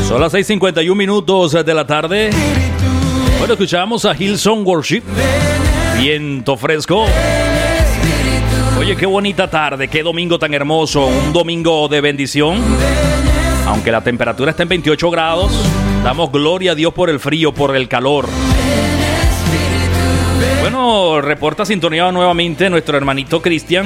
Son las 6:51 de la tarde. Bueno, escuchamos a Hillsong Worship. Viento fresco. Oye, qué bonita tarde, qué domingo tan hermoso. Un domingo de bendición. Aunque la temperatura está en 28 grados, damos gloria a Dios por el frío, por el calor. Bueno, reporta sintonía nuevamente nuestro hermanito Cristian.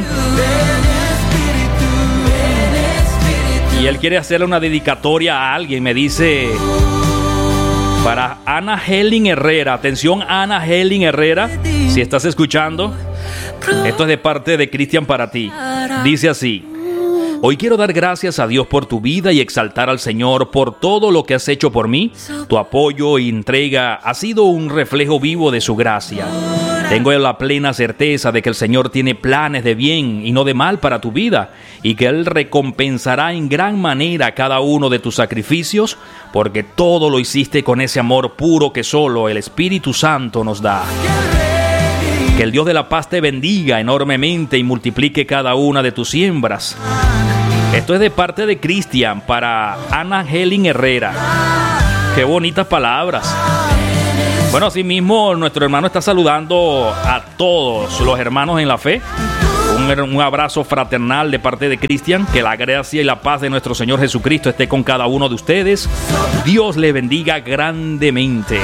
Y él quiere hacerle una dedicatoria a alguien. Me dice, para Ana Helen Herrera. Atención, Ana Helen Herrera, si estás escuchando, esto es de parte de Cristian para ti. Dice así: hoy quiero dar gracias a Dios por tu vida y exaltar al Señor por todo lo que has hecho por mí. Tu apoyo y entrega ha sido un reflejo vivo de su gracia. Tengo la plena certeza de que el Señor tiene planes de bien y no de mal para tu vida, y que Él recompensará en gran manera cada uno de tus sacrificios, porque todo lo hiciste con ese amor puro que solo el Espíritu Santo nos da. Que el Dios de la paz te bendiga enormemente y multiplique cada una de tus siembras. Esto es de parte de Cristian para Ana Helen Herrera. Qué bonitas palabras. Bueno, así mismo nuestro hermano está saludando a todos los hermanos en la fe. Un abrazo fraternal de parte de Cristian. Que la gracia y la paz de nuestro Señor Jesucristo esté con cada uno de ustedes. Dios le bendiga grandemente.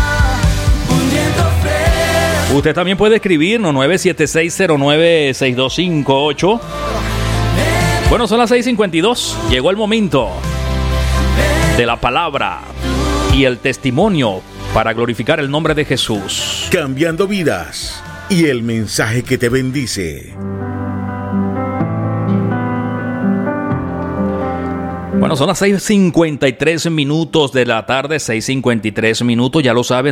Usted también puede escribirnos 976096258. Bueno, son las 6:52. Llegó el momento de la palabra y el testimonio para glorificar el nombre de Jesús. Cambiando vidas y el mensaje que te bendice. Bueno, son las 6:53 de la tarde, 6:53. Ya lo sabes,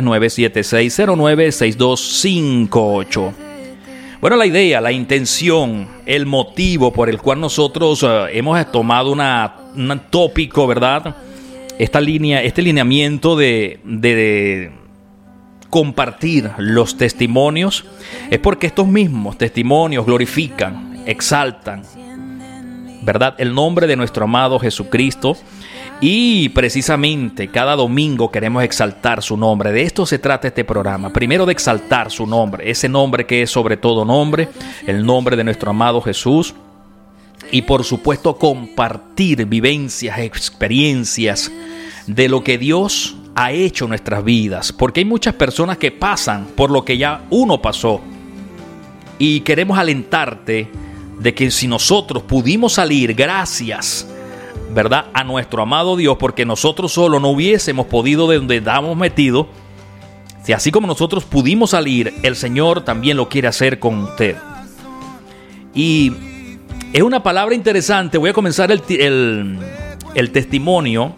976096258. Bueno, la idea, la intención, el motivo por el cual nosotros hemos tomado un tópico, ¿verdad? Este lineamiento de compartir los testimonios, es porque estos mismos testimonios glorifican, exaltan, ¿verdad?, el nombre de nuestro amado Jesucristo. Y precisamente cada domingo queremos exaltar su nombre. De esto se trata este programa. Primero, de exaltar su nombre, ese nombre que es sobre todo nombre, el nombre de nuestro amado Jesús. Y por supuesto compartir vivencias, experiencias de lo que Dios ha hecho en nuestras vidas. Porque hay muchas personas que pasan por lo que ya uno pasó. Y queremos alentarte de que si nosotros pudimos salir gracias, ¿verdad?, a nuestro amado Dios, porque nosotros solo no hubiésemos podido de donde estábamos metidos. Si así como nosotros pudimos salir, el Señor también lo quiere hacer con usted. Y es una palabra interesante. Voy a comenzar el testimonio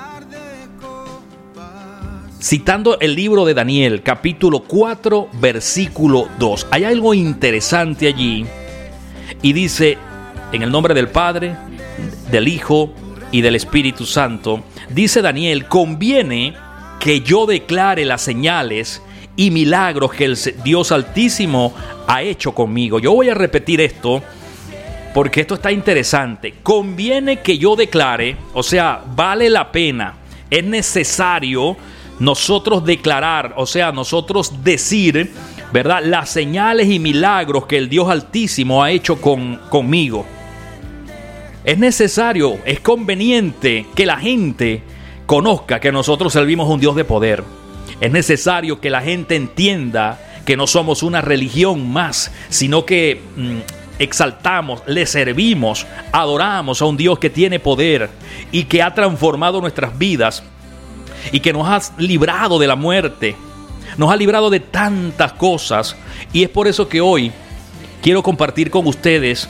citando el libro de Daniel, capítulo 4, versículo 2. Hay algo interesante allí. Y dice, en el nombre del Padre, del Hijo y del Espíritu Santo, dice Daniel: conviene que yo declare las señales y milagros que el Dios Altísimo ha hecho conmigo. Yo voy a repetir esto porque esto está interesante. Conviene que yo declare, o sea, vale la pena, es necesario nosotros declarar, o sea, nosotros decir, ¿verdad?, las señales y milagros que el Dios Altísimo ha hecho conmigo. Es necesario, es conveniente que la gente conozca que nosotros servimos a un Dios de poder. Es necesario que la gente entienda que no somos una religión más, sino que exaltamos, le servimos, adoramos a un Dios que tiene poder y que ha transformado nuestras vidas y que nos ha librado de la muerte, nos ha librado de tantas cosas. Y es por eso que hoy quiero compartir con ustedes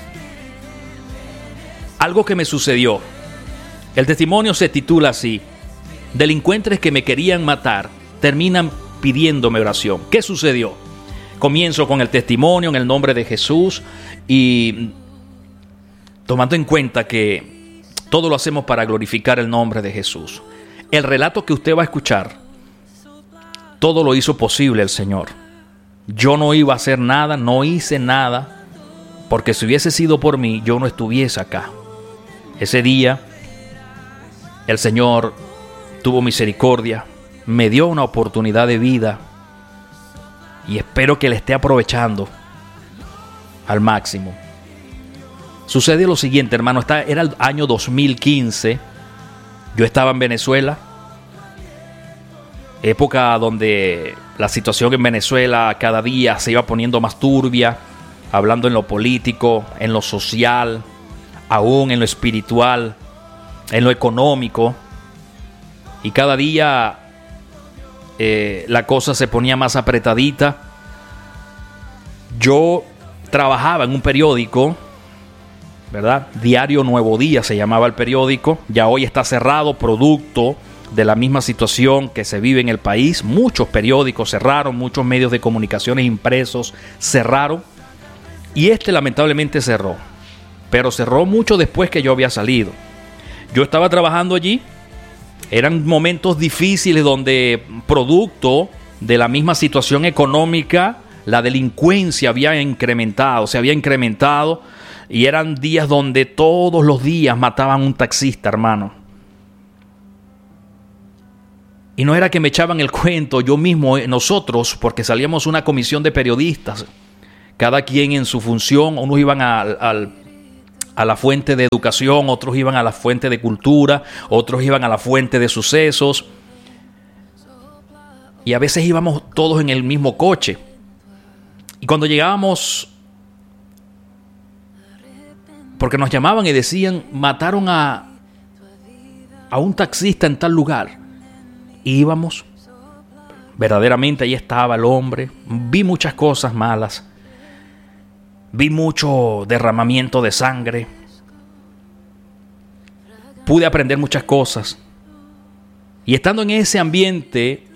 algo que me sucedió. El testimonio se titula así: delincuentes que me querían matar terminan pidiéndome oración. ¿Qué sucedió? Comienzo con el testimonio en el nombre de Jesús y tomando en cuenta que todo lo hacemos para glorificar el nombre de Jesús. El relato que usted va a escuchar, todo lo hizo posible el Señor. Yo no iba a hacer nada, no hice nada, porque si hubiese sido por mí, yo no estuviese acá. Ese día, el Señor tuvo misericordia, me dio una oportunidad de vida y espero que la esté aprovechando al máximo. Sucede lo siguiente, hermano, era el año 2015, yo estaba en Venezuela, época donde la situación en Venezuela cada día se iba poniendo más turbia, hablando en lo político, en lo social, aún en lo espiritual, en lo económico, y cada día la cosa se ponía más apretadita. Yo trabajaba en un periódico, ¿verdad? Diario Nuevo Día se llamaba el periódico. Ya hoy está cerrado, producto de la misma situación que se vive en el país. Muchos periódicos cerraron, muchos medios de comunicaciones impresos cerraron. Y lamentablemente cerró. Pero cerró mucho después que yo había salido. Yo estaba trabajando allí. Eran momentos difíciles donde, producto de la misma situación económica, la delincuencia se había incrementado. Y eran días donde todos los días mataban a un taxista, hermano. Y no era que me echaban el cuento, yo mismo, nosotros, porque salíamos una comisión de periodistas, cada quien en su función. Unos iban a la fuente de educación, otros iban a la fuente de cultura, otros iban a la fuente de sucesos. Y a veces íbamos todos en el mismo coche. Y cuando llegábamos, porque nos llamaban y decían, mataron a un taxista en tal lugar. Y íbamos, verdaderamente ahí estaba el hombre. Vi muchas cosas malas. Vi mucho derramamiento de sangre. Pude aprender muchas cosas. Y estando en ese ambiente,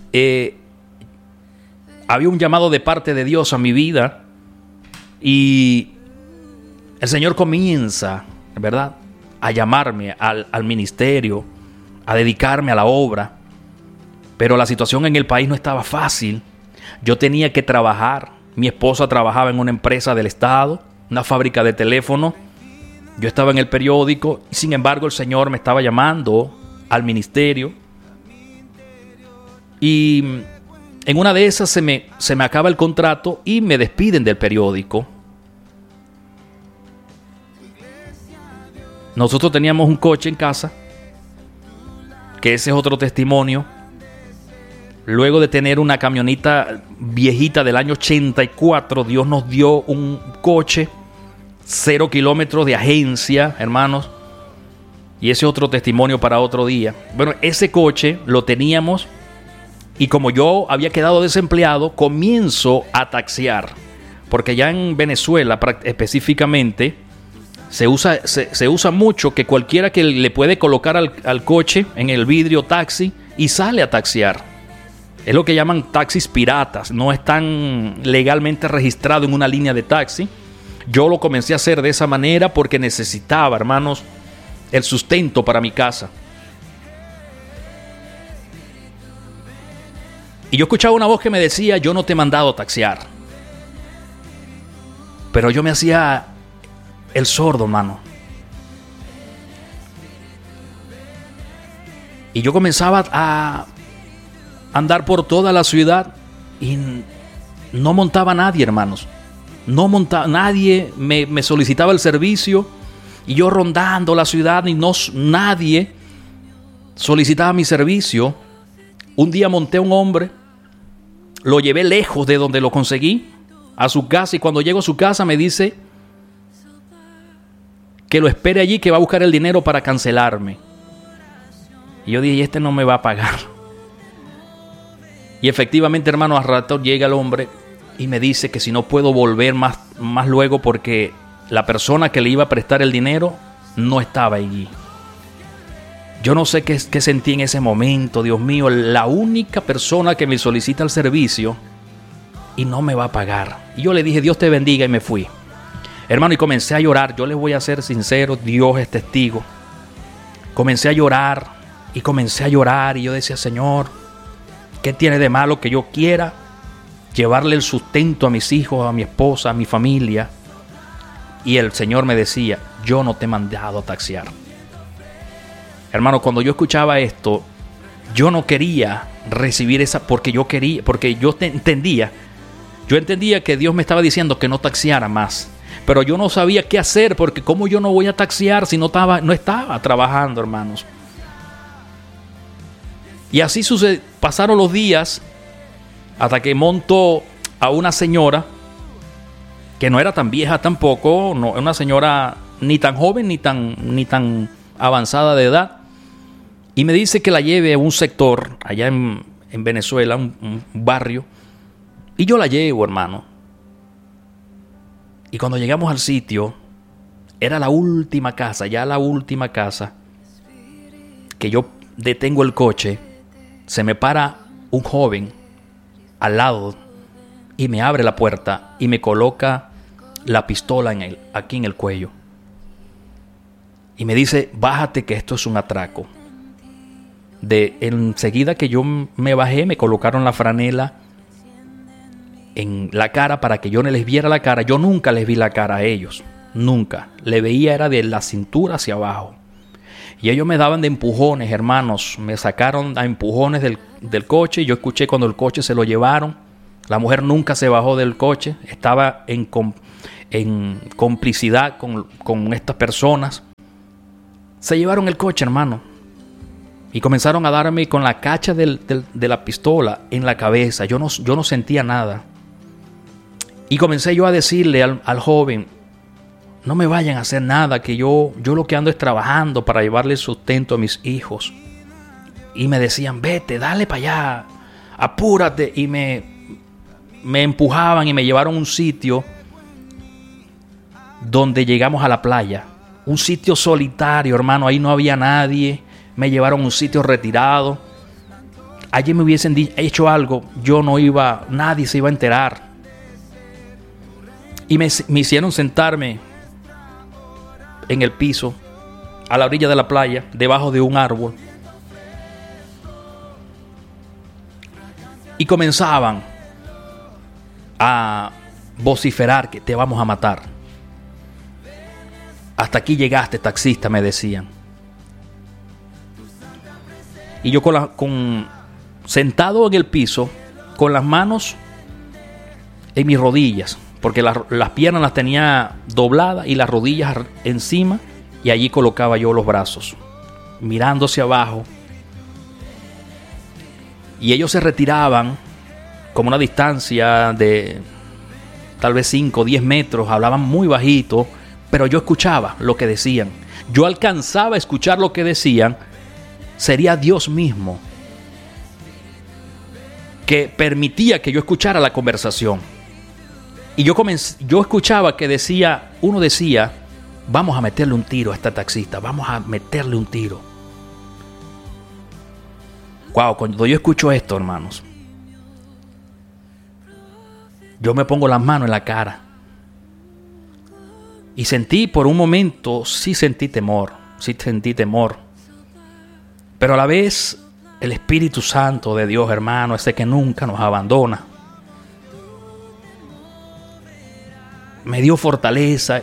había un llamado de parte de Dios a mi vida. Y el Señor comienza, ¿verdad?, a llamarme al ministerio, a dedicarme a la obra. Pero la situación en el país no estaba fácil. Yo tenía que trabajar. Mi esposa trabajaba en una empresa del Estado, una fábrica de teléfono. Yo estaba en el periódico. Y sin embargo, el Señor me estaba llamando al ministerio. Y en una de esas se me acaba el contrato y me despiden del periódico. Nosotros teníamos un coche en casa, que ese es otro testimonio. Luego de tener una camioneta viejita del año 84, Dios nos dio un coche, 0 kilómetros de agencia, hermanos. Y ese es otro testimonio para otro día. Bueno, ese coche lo teníamos y como yo había quedado desempleado, comienzo a taxiar. Porque ya en Venezuela específicamente se usa mucho que cualquiera que le puede colocar al coche en el vidrio taxi y sale a taxiar. Es lo que llaman taxis piratas. No están legalmente registrados en una línea de taxi. Yo lo comencé a hacer de esa manera porque necesitaba, hermanos, el sustento para mi casa. Y yo escuchaba una voz que me decía, yo no te he mandado a taxiar. Pero yo me hacía el sordo, hermano. Y yo comenzaba a andar por toda la ciudad y no montaba nadie, hermanos. Nadie me solicitaba el servicio. Y yo rondando la ciudad y nadie solicitaba mi servicio. Un día monté a un hombre, lo llevé lejos de donde lo conseguí, a su casa. Y cuando llego a su casa me dice que lo espere allí, que va a buscar el dinero para cancelarme. Y yo dije, este no me va a pagar. Y efectivamente, hermano, al rato llega el hombre y me dice que si no puedo volver más luego porque la persona que le iba a prestar el dinero no estaba allí. Yo no sé qué sentí en ese momento, Dios mío, la única persona que me solicita el servicio y no me va a pagar. Y yo le dije, Dios te bendiga, y me fui. Hermano, y comencé a llorar. Yo les voy a ser sincero, Dios es testigo. Comencé a llorar y yo decía, Señor, ¿qué tiene de malo que yo quiera llevarle el sustento a mis hijos, a mi esposa, a mi familia? Y el Señor me decía, yo no te he mandado a taxiar. Hermano, cuando yo escuchaba esto, yo no quería recibir esa, porque yo entendía que Dios me estaba diciendo que no taxiara más. Pero yo no sabía qué hacer, porque ¿cómo yo no voy a taxiar si no estaba trabajando, hermanos? Y así pasaron los días hasta que montó a una señora que no era tan vieja tampoco, no, una señora ni tan joven ni tan avanzada de edad, y me dice que la lleve a un sector allá en Venezuela, un barrio, y yo la llevo, hermano. Y cuando llegamos al sitio, era la última casa que yo detengo el coche, se me para un joven al lado y me abre la puerta y me coloca la pistola aquí en el cuello. Y me dice, bájate que esto es un atraco. Enseguida que yo me bajé, me colocaron la franela en la cara para que yo no les viera la cara. Yo nunca les vi la cara a ellos, nunca. Le veía era de la cintura hacia abajo. Y ellos me daban de empujones, hermanos. Me sacaron a empujones del coche. Yo escuché cuando el coche se lo llevaron. La mujer nunca se bajó del coche. Estaba en complicidad con estas personas. Se llevaron el coche, hermano. Y comenzaron a darme con la cacha de la pistola en la cabeza. Yo no sentía nada. Y comencé yo a decirle al joven, no me vayan a hacer nada, que yo lo que ando es trabajando para llevarle sustento a mis hijos. Y me decían, vete, dale para allá, apúrate. Y me empujaban y me llevaron a un sitio donde llegamos a la playa. Un sitio solitario, hermano, ahí no había nadie. Me llevaron a un sitio retirado. Allí me hubiesen hecho algo, nadie se iba a enterar. Y me hicieron sentarme en el piso, a la orilla de la playa, debajo de un árbol. Y comenzaban a vociferar que te vamos a matar. Hasta aquí llegaste, taxista, me decían. Y yo sentado en el piso, con las manos en mis rodillas, porque las piernas las tenía dobladas y las rodillas encima, y allí colocaba yo los brazos, mirando hacia abajo. Y ellos se retiraban como una distancia de tal vez 5 o 10 metros, hablaban muy bajito, pero yo escuchaba lo que decían. Yo alcanzaba a escuchar lo que decían. Sería Dios mismo que permitía que yo escuchara la conversación. Y yo escuchaba que uno decía, vamos a meterle un tiro a esta taxista, vamos a meterle un tiro. Wow, cuando yo escucho esto, hermanos, yo me pongo las manos en la cara. Y sentí por un momento, sí sentí temor. Pero a la vez, el Espíritu Santo de Dios, hermano, ese que nunca nos abandona, me dio fortaleza.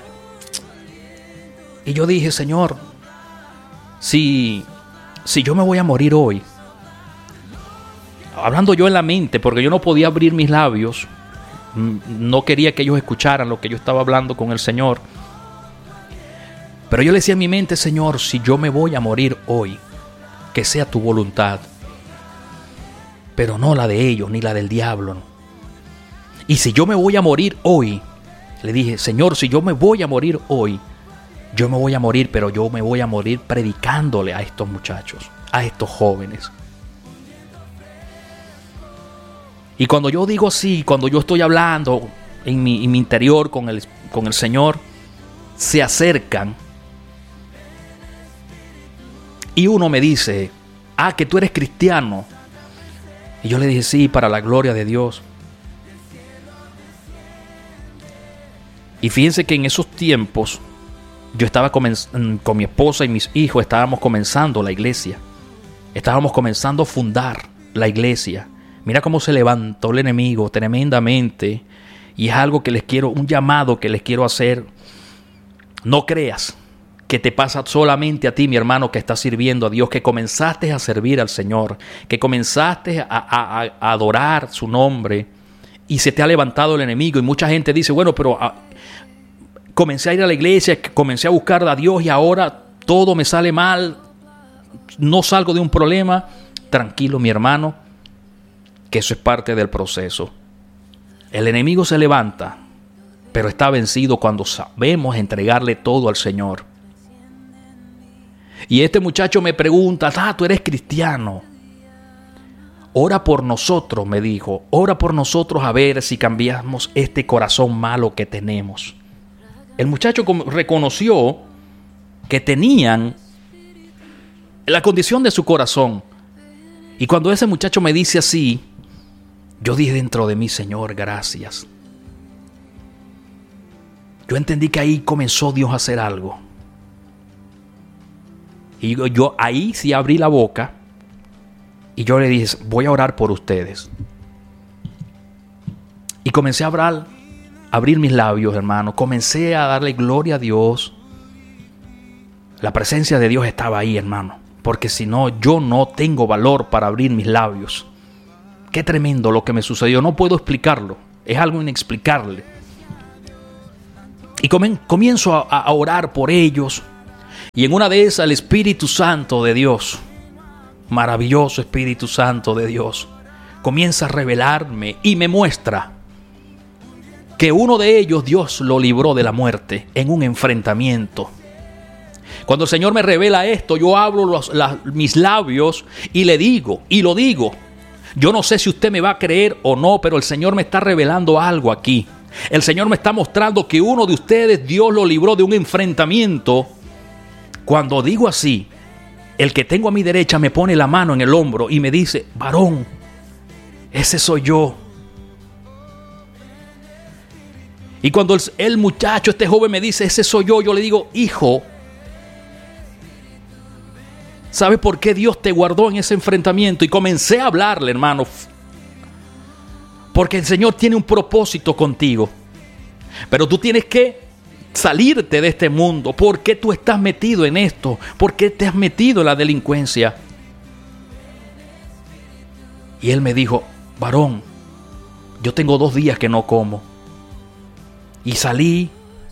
Y yo dije, Señor, si yo me voy a morir hoy, hablando yo en la mente, porque yo no podía abrir mis labios, no quería que ellos escucharan lo que yo estaba hablando con el Señor, pero yo le decía en mi mente, Señor, si yo me voy a morir hoy, que sea tu voluntad, pero no la de ellos ni la del diablo. Y si yo me voy a morir hoy, le dije, Señor, si yo me voy a morir hoy, yo me voy a morir, pero yo me voy a morir predicándole a estos muchachos, a estos jóvenes. Y cuando yo digo así, cuando yo estoy hablando en mi interior con el Señor, se acercan y uno me dice, que tú eres cristiano. Y yo le dije, sí, para la gloria de Dios. Y fíjense que en esos tiempos yo estaba con mi esposa y mis hijos, estábamos comenzando la iglesia. Estábamos comenzando a fundar la iglesia. Mira cómo se levantó el enemigo tremendamente. Y es algo que un llamado que les quiero hacer. No creas que te pasa solamente a ti, mi hermano, que estás sirviendo a Dios, que comenzaste a servir al Señor, que comenzaste a adorar su nombre y se te ha levantado el enemigo. Y mucha gente dice, bueno, pero comencé a ir a la iglesia, comencé a buscar a Dios y ahora todo me sale mal, no salgo de un problema. Tranquilo, mi hermano, que eso es parte del proceso. El enemigo se levanta, pero está vencido cuando sabemos entregarle todo al Señor. Y este muchacho me pregunta, tú eres cristiano. Ora por nosotros, me dijo. Ora por nosotros a ver si cambiamos este corazón malo que tenemos. El muchacho reconoció que tenían la condición de su corazón. Y cuando ese muchacho me dice así, yo dije dentro de mí, Señor, gracias. Yo entendí que ahí comenzó Dios a hacer algo. Y yo ahí sí abrí la boca y yo le dije, voy a orar por ustedes. Y comencé a abrir mis labios, hermano. Comencé a darle gloria a Dios. La presencia de Dios estaba ahí, hermano. Porque si no, yo no tengo valor para abrir mis labios. Qué tremendo lo que me sucedió. No puedo explicarlo. Es algo inexplicable. Y comienzo a orar por ellos. Y en una de esas el Espíritu Santo de Dios, maravilloso Espíritu Santo de Dios, comienza a revelarme y me muestra que uno de ellos Dios lo libró de la muerte en un enfrentamiento. Cuando el Señor me revela esto, yo abro mis labios y le digo, y lo digo. Yo no sé si usted me va a creer o no, pero el Señor me está revelando algo aquí. El Señor me está mostrando que uno de ustedes Dios lo libró de un enfrentamiento. Cuando digo así, el que tengo a mi derecha me pone la mano en el hombro y me dice, varón, ese soy yo. Y cuando el muchacho, este joven me dice, ese soy yo, yo le digo, hijo, ¿sabe por qué Dios te guardó en ese enfrentamiento? Y comencé a hablarle, hermano, porque el Señor tiene un propósito contigo. Pero tú tienes que salirte de este mundo. ¿Por qué tú estás metido en esto? ¿Por qué te has metido en la delincuencia? Y él me dijo, varón, yo tengo 2 días que no como. Y salí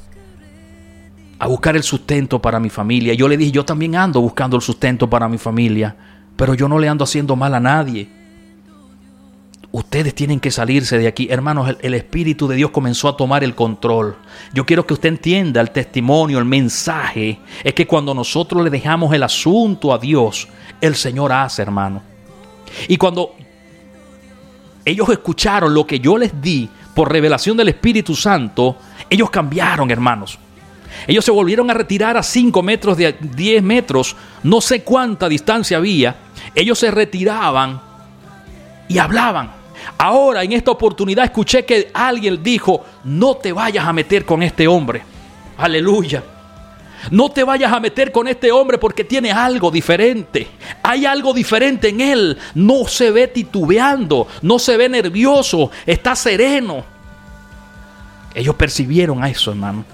a buscar el sustento para mi familia. Yo le dije, yo también ando buscando el sustento para mi familia, pero yo no le ando haciendo mal a nadie. Ustedes tienen que salirse de aquí. Hermanos, el Espíritu de Dios comenzó a tomar el control. Yo quiero que usted entienda el testimonio, el mensaje. Es que cuando nosotros le dejamos el asunto a Dios, el Señor hace, hermano. Y cuando ellos escucharon lo que yo les di por revelación del Espíritu Santo, ellos cambiaron, hermanos. Ellos se volvieron a retirar a 5 metros, de 10 metros, no sé cuánta distancia había. Ellos se retiraban y hablaban. Ahora, en esta oportunidad, escuché que alguien dijo, no te vayas a meter con este hombre. Aleluya. No te vayas a meter con este hombre porque tiene algo diferente. Hay algo diferente en él. No se ve titubeando, no se ve nervioso, está sereno. Ellos percibieron a eso, hermano.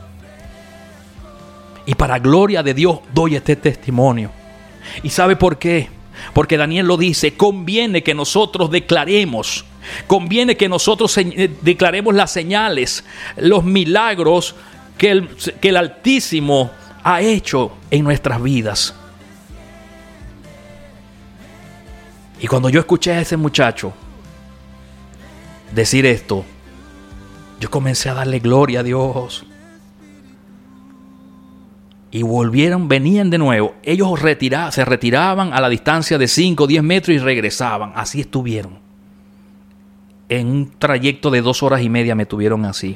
Y para gloria de Dios doy este testimonio. ¿Y sabe por qué? Porque Daniel lo dice, conviene que nosotros declaremos, declaremos las señales, los milagros que el Altísimo ha hecho en nuestras vidas. Y cuando yo escuché a ese muchacho decir esto, yo comencé a darle gloria a Dios. Y venían de nuevo. Ellos se retiraban a la distancia de 5 o 10 metros y regresaban. Así estuvieron. En un trayecto de 2 horas y media me tuvieron así.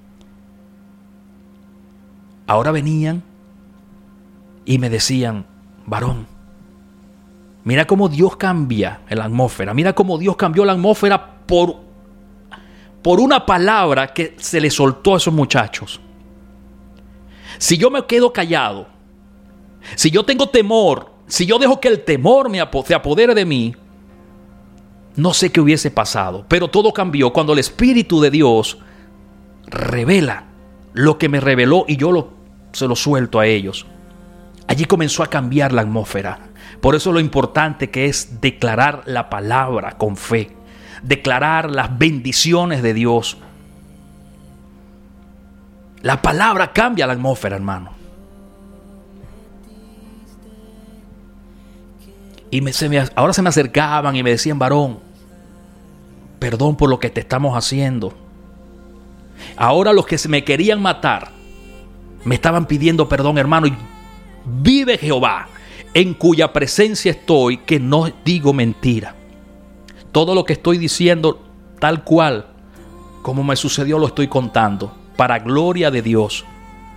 Ahora venían y me decían, varón, mira cómo Dios cambia la atmósfera. Mira cómo Dios cambió la atmósfera por una palabra que se le soltó a esos muchachos. Si yo me quedo callado, si yo tengo temor, si yo dejo que el temor se apodere de mí, no sé qué hubiese pasado. Pero todo cambió cuando el Espíritu de Dios revela lo que me reveló y yo se lo suelto a ellos. Allí comenzó a cambiar la atmósfera. Por eso lo importante que es declarar la palabra con fe, declarar las bendiciones de Dios. La palabra cambia la atmósfera, hermano. Y ahora se me acercaban y me decían: varón, perdón por lo que te estamos haciendo. Ahora los que me querían matar me estaban pidiendo perdón, hermano. Y vive Jehová, en cuya presencia estoy, que no digo mentira. Todo lo que estoy diciendo, tal cual como me sucedió, lo estoy contando, para gloria de Dios.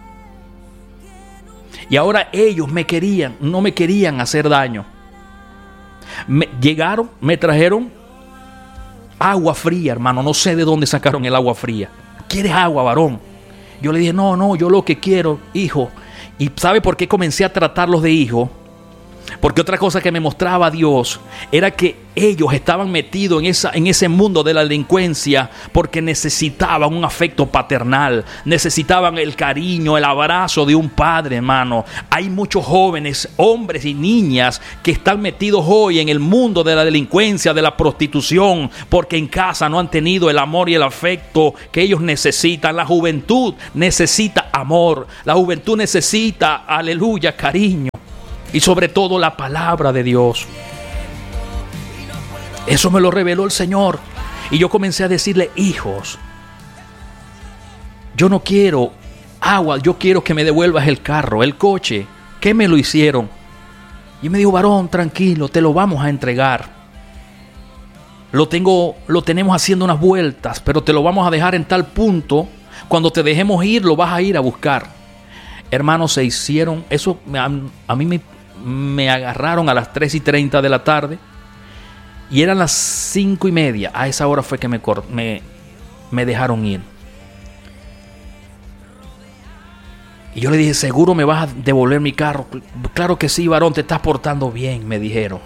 Y ahora ellos no me querían hacer daño. Llegaron, me trajeron agua fría, hermano. No sé de dónde sacaron el agua fría. ¿Quieres agua, varón? Yo le dije: no, yo lo que quiero, hijo. ¿Y sabe por qué comencé a tratarlos de hijo? Porque otra cosa que me mostraba Dios era que ellos estaban metidos en ese mundo de la delincuencia porque necesitaban un afecto paternal, necesitaban el cariño, el abrazo de un padre, hermano. Hay muchos jóvenes, hombres y niñas que están metidos hoy en el mundo de la delincuencia, de la prostitución, porque en casa no han tenido el amor y el afecto que ellos necesitan. La juventud necesita amor, la juventud necesita, aleluya, cariño. Y sobre todo la palabra de Dios. Eso me lo reveló el Señor. Y yo comencé a decirle: hijos, yo no quiero agua, yo quiero que me devuelvas el carro, el coche. ¿Qué me lo hicieron? Y me dijo: varón, tranquilo, te lo vamos a entregar. Lo tenemos haciendo unas vueltas, pero te lo vamos a dejar en tal punto. Cuando te dejemos ir, lo vas a ir a buscar. Hermanos, se hicieron eso. A mí me agarraron a las 3:30 de la tarde y eran las 5:30. A esa hora fue que me dejaron ir. Y yo le dije: ¿seguro me vas a devolver mi carro? Claro que sí, varón, te estás portando bien, me dijeron.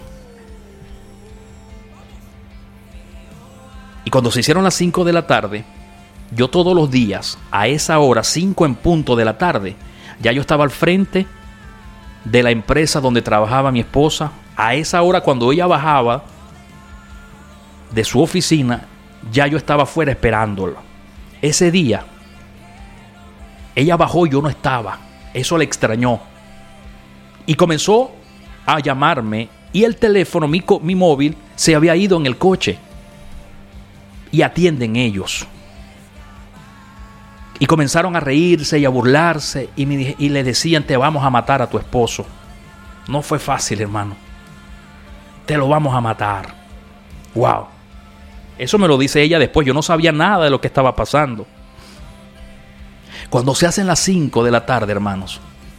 Y cuando se hicieron las 5 de la tarde, yo todos los días, a esa hora, 5 en punto de la tarde, ya yo estaba al frente de la empresa donde trabajaba mi esposa. A esa hora, cuando ella bajaba de su oficina, ya yo estaba afuera esperándola. Ese día, ella bajó y yo no estaba. Eso le extrañó. Y comenzó a llamarme y el teléfono, mi móvil, se había ido en el coche. Y atienden ellos. Y comenzaron a reírse y a burlarse y le decían: te vamos a matar a tu esposo. No fue fácil, hermano. Te lo vamos a matar. Wow. Eso me lo dice ella después. Yo no sabía nada de lo que estaba pasando. Cuando se hacen las 5 de la tarde, hermanos,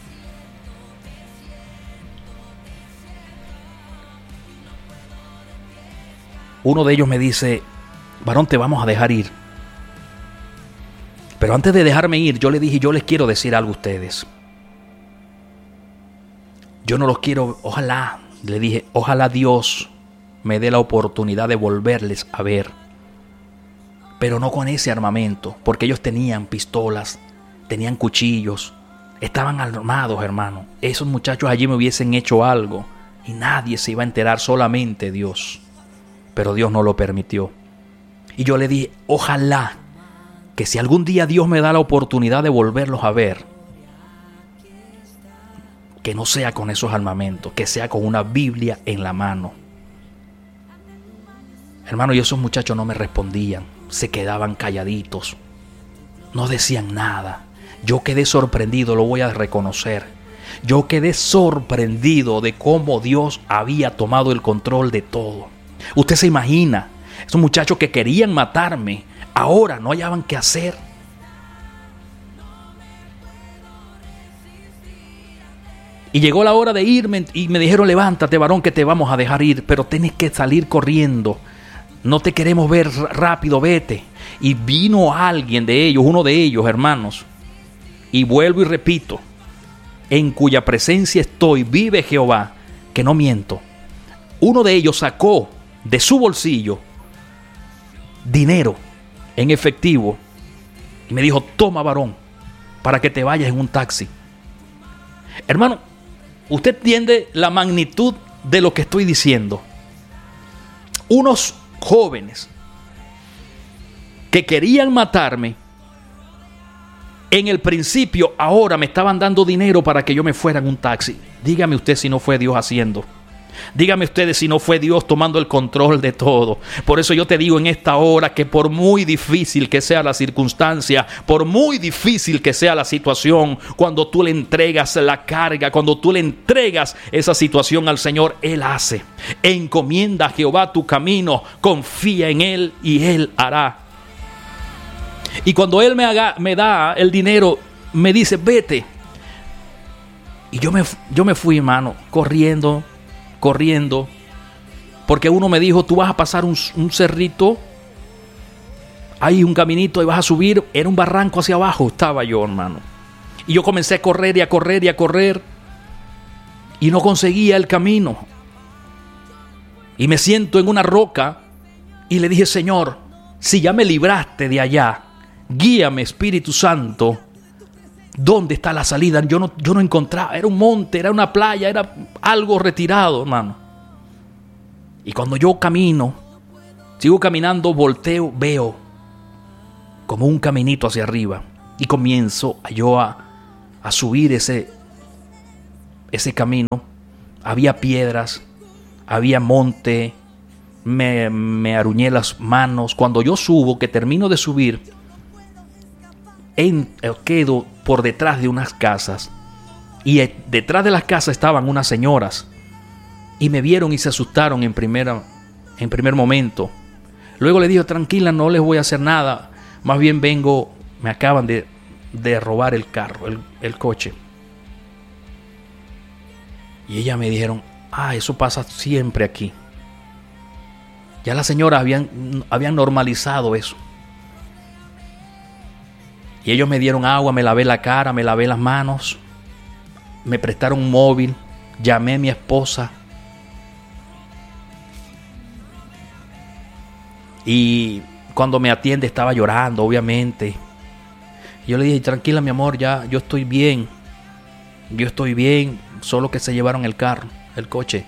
uno de ellos me dice: varón, te vamos a dejar ir. Pero antes de dejarme ir, yo le dije: yo les quiero decir algo a ustedes. Yo no los quiero, ojalá, le dije, ojalá Dios me dé la oportunidad de volverles a ver. Pero no con ese armamento, porque ellos tenían pistolas, tenían cuchillos, estaban armados, hermano. Esos muchachos allí me hubiesen hecho algo y nadie se iba a enterar, solamente Dios. Pero Dios no lo permitió. Y yo le dije: ojalá que si algún día Dios me da la oportunidad de volverlos a ver, que no sea con esos armamentos, que sea con una Biblia en la mano. Hermano, y esos muchachos no me respondían, se quedaban calladitos, no decían nada. Yo quedé sorprendido, lo voy a reconocer. Yo quedé sorprendido de cómo Dios había tomado el control de todo. Usted se imagina, esos muchachos que querían matarme, ahora no hallaban qué hacer. Y llegó la hora de irme y me dijeron: levántate, varón, que te vamos a dejar ir, pero tienes que salir corriendo. No te queremos ver, rápido, vete. Y vino alguien de ellos, uno de ellos, hermanos. Y vuelvo y repito: en cuya presencia estoy, vive Jehová, que no miento. Uno de ellos sacó de su bolsillo dinero en efectivo y me dijo: toma, varón, para que te vayas en un taxi. Hermano, Usted entiende la magnitud de lo que estoy diciendo. Unos jóvenes que querían matarme, en el principio ahora me estaban dando dinero para que yo me fuera en un taxi. Dígame usted si no fue Dios haciendo. Dígame ustedes si no fue Dios tomando el control de todo. Por eso yo te digo en esta hora que por muy difícil que sea la circunstancia, por muy difícil que sea la situación, cuando tú le entregas la carga, cuando tú le entregas esa situación al Señor, Él hace. Encomienda a Jehová tu camino, confía en Él y Él hará. Y cuando Él me da el dinero, me dice, vete. Y yo me fui, hermano, corriendo, porque uno me dijo, tú vas a pasar un cerrito, hay un caminito y vas a subir, era un barranco hacia abajo, estaba yo, hermano. Y yo comencé a correr y no conseguía el camino. Y me siento en una roca y le dije, Señor, si ya me libraste de allá, guíame, Espíritu Santo, ¿dónde está la salida? Yo no encontraba, era un monte, era una playa, era algo retirado, hermano. Y cuando yo sigo caminando, volteo, veo como un caminito hacia arriba. Y comienzo yo a subir ese camino. Había piedras, había monte, me aruñé las manos. Cuando yo subo, que termino de subir, quedo por detrás de unas casas. Y detrás de las casas estaban unas señoras. Y me vieron y se asustaron en primer momento. Luego le dije, tranquila, no les voy a hacer nada. Más bien me acaban de robar el carro, el coche. Y ellas me dijeron, eso pasa siempre aquí. Ya las señoras habían normalizado eso. Y ellos me dieron agua, me lavé la cara, me lavé las manos. Me prestaron un móvil, llamé a mi esposa. Y cuando me atiende estaba llorando, obviamente. Yo le dije, tranquila mi amor, ya yo estoy bien. Yo estoy bien, solo que se llevaron el carro, el coche.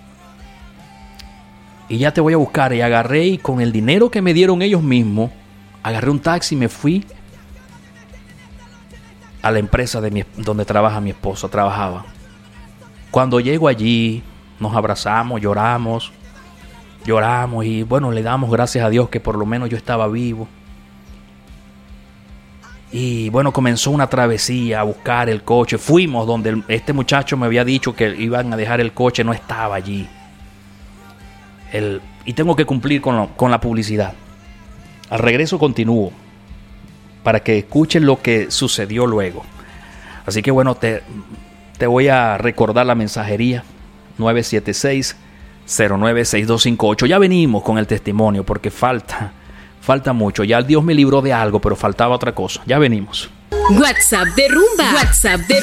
Y ya te voy a buscar. Y agarré, y con el dinero que me dieron ellos mismos, agarré un taxi y me fui a la empresa donde trabaja mi esposa, trabajaba. Cuando llego allí, nos abrazamos, lloramos y bueno, le damos gracias a Dios que por lo menos yo estaba vivo. Y bueno, comenzó una travesía a buscar el coche. Fuimos donde este muchacho me había dicho que iban a dejar el coche, no estaba allí. Y tengo que cumplir con la publicidad. Al regreso continúo para que escuchen lo que sucedió luego. Así que bueno, te voy a recordar la mensajería 976-096258. Ya venimos con el testimonio porque falta mucho. Ya Dios me libró de algo, pero faltaba otra cosa. Ya venimos. WhatsApp de Rumba.